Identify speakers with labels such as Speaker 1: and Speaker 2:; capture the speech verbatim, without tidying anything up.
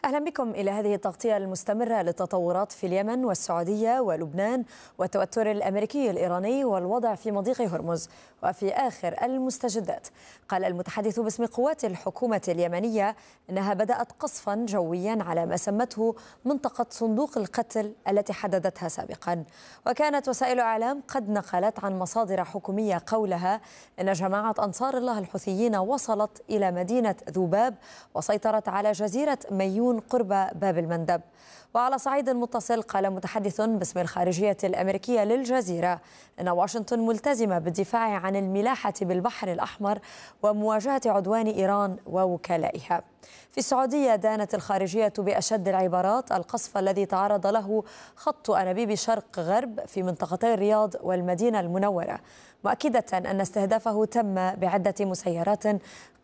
Speaker 1: أهلا بكم إلى هذه التغطية المستمرة للتطورات في اليمن والسعودية ولبنان والتوتر الأمريكي الإيراني والوضع في مضيق هرمز. وفي آخر المستجدات، قال المتحدث باسم قوات الحكومة اليمنية أنها بدأت قصفا جويا على ما سمته منطقة صندوق القتل التي حددتها سابقا. وكانت وسائل إعلام قد نقلت عن مصادر حكومية قولها أن جماعة أنصار الله الحوثيين وصلت إلى مدينة ذوباب وسيطرت على جزيرة ميون قرب باب المندب. وعلى صعيد متصل، قال متحدث باسم الخارجية الأمريكية للجزيرة أن واشنطن ملتزمة بالدفاع عن الملاحة بالبحر الأحمر ومواجهة عدوان إيران ووكلائها. في السعودية، دانت الخارجية بأشد العبارات القصف الذي تعرض له خط أنابيب شرق غرب في منطقتي الرياض والمدينة المنورة، مؤكدة أن استهدافه تم بعدة مسيرات